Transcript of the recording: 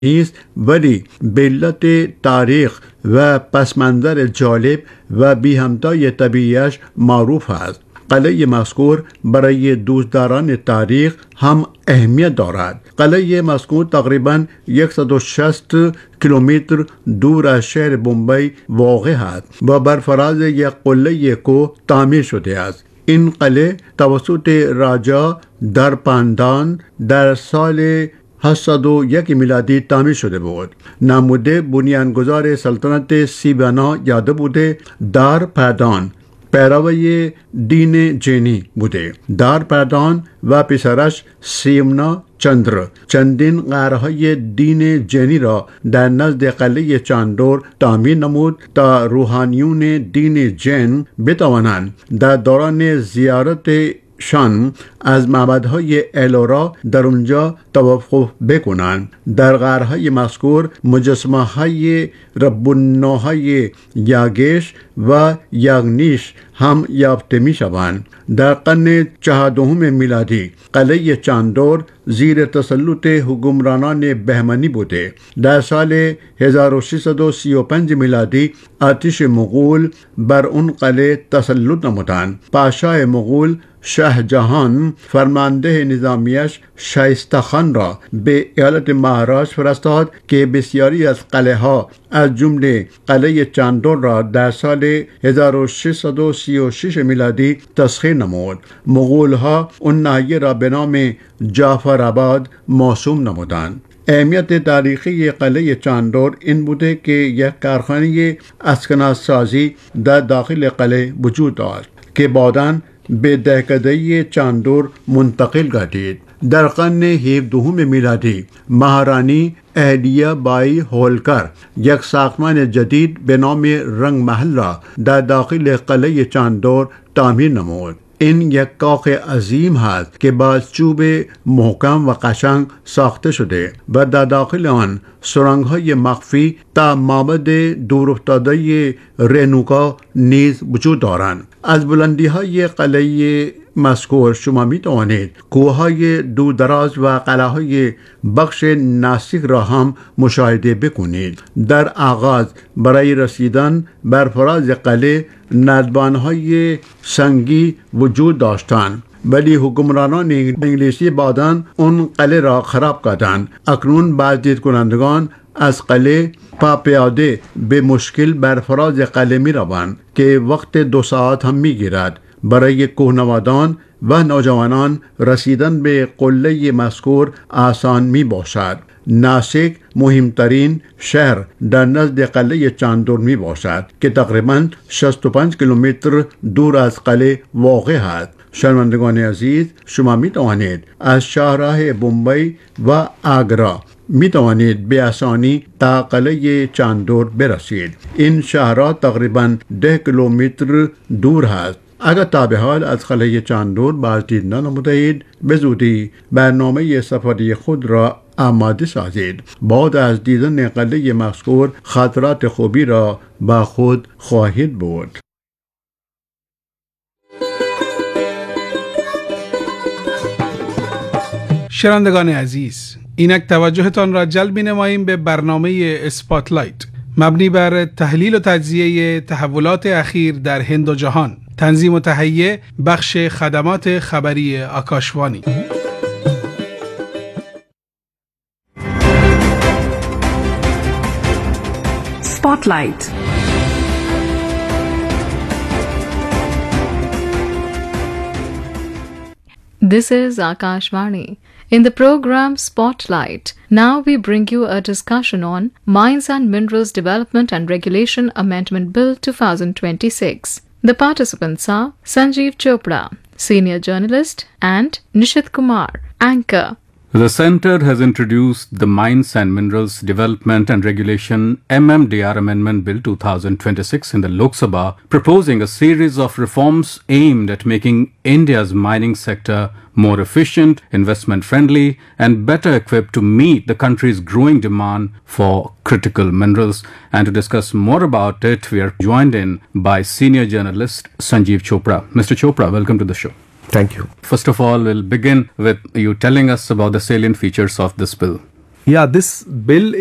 نیست، ولی به علت تاریخ و پس منظر جالب و بی همتای طبیعیش معروف است. قلعه مذکور برای دوستداران تاریخ هم اهمیت دارد. قلعه مذکور تقریباً 160 کیلومتر دور از شهر بمبئی واقع است و بر فراز یک قله کوه تعمیر شده است. این قلعه توسط راجا درپاندان در سال 801 میلادی تعمیر شده بود. نموده بنیانگذار سلطنت سیبانا یاده بوده دارپادان پیروی دین جینی بوده. دارپادان و پسرش سیمنا چندر چندین قرهای دین جینی را در نزد قلعه چاندور تعمیر نمود تا روحانیون دین جین بتوانند در دوران زیارت شان از معبدهای الورا در اونجا توقف بکنند. در غارهای مذکور مجسمه های رب النوع‌های یاگیش و یاگنیش هم یافته می شوند. در قرن 14 میلادی قلعه چاندور زیر تسلط حکمرانان بهمنی بوده. در سال 1635 میلادی آتش مغول بر اون قلعه تسلط نمودند. پادشاه مغول شاه جهان فرمانده نظامیش شایسته خان را به ایالت مهاراشتر فرستاد که بسیاری از قلعه ها از جمله قلعه چاندور را در سال 1636 میلادی تسخیر نمود. مغول ها اون ناحیه را به نام جعفرآباد موسوم نمودند. اهمیت تاریخی قلعه چاندور این بوده که یک کارخانه اسکناسازی در داخل قلعه وجود داشت که بعداً به دهکده چاندور منتقل گردید. در قرن 17 میلادی مهارانی اهلیه بای هولکر یک ساختمان جدید به نام رنگ محل را در داخل قلعه چاندور تعمیر نمود. این یک کاخ عظیم هست که با چوب محکم و قشنگ ساخته شده و در داخل آن سرنگ‌های مخفی تا معبد دورافتاده رنوکا نیز وجود دارند. از بلندی‌های قلعه مذکور شما می توانید کوههای دوردراز و قلعه‌های بخش ناسک را هم مشاهده بکنید. در آغاز برای رسیدن بر فراز قلعه نردبان‌های سنگی وجود داشتند، ولی حکمرانان انگلیسی بعداً اون قلعه را خراب کردند. اکنون بازدید کنندگان از قلعه پا پیاده به مشکل بر فراز قلعه می روند که وقت 2 ساعت هم می گیرد. برای کوهنوردان و نوجوانان رسیدن به قله مذکور آسان می باشد. ناسک مهمترین شهر در نزد قلعه چاندور می باشد که تقریباً 65 کیلومتر دور از قلعه واقع است. شنوندگان عزیز، شما می توانید از شاهراه بمبئی و آگرا می توانید به آسانی تا قلعه چاندور برسید. این شهرها تقریباً 10 کیلومتر دور است. اگر تا به حال از قلعه چاندور بازدید ننموده اید، به زودی برنامه سفری خود را آماده سازید. بعد از دیدن قلعه مذکور خاطرات خوبی را با خود خواهید برد. شنوندگان عزیز، اینک توجهتان را جلب نماییم به برنامه اسپاتلایت مبنی بر تحلیل و تجزیه تحولات اخیر در هند و جهان. تنظیم و تهیه بخش خدمات خبری آکاشوانی. Spotlight. This is Akashvani. In the program Spotlight, now we bring you a discussion on Mines and Minerals Development and Regulation Amendment Bill 2026. The participants are Sanjeev Chopra, Senior Journalist, and Nishit Kumar, Anchor. The Centre has introduced the Mines and Minerals Development and Regulation MMDR Amendment Bill 2026 in the Lok Sabha, proposing a series of reforms aimed at making India's mining sector more efficient, investment-friendly, and better equipped to meet the country's growing demand for critical minerals. And to discuss more about it, we are joined in by Senior Journalist Sanjeev Chopra. Mr. Chopra, welcome to the show. Thank you. First of all, we'll begin with you telling us about the salient features of this bill. Yeah, this bill